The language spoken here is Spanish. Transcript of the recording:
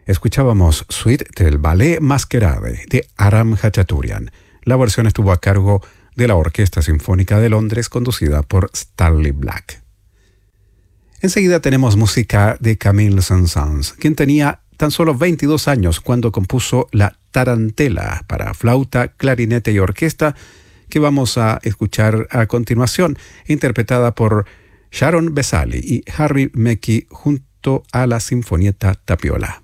Escuchábamos Suite del Ballet Masquerade de Aram Khachaturian. La versión estuvo a cargo de la Orquesta Sinfónica de Londres, conducida por Stanley Black. Enseguida tenemos música de Camille Saint-Saëns, quien tenía tan solo 22 años cuando compuso la Tarantela para flauta, clarinete y orquesta, que vamos a escuchar a continuación, interpretada por Sharon Vesali y Harry Mackey junto a la Sinfonietta Tapiola.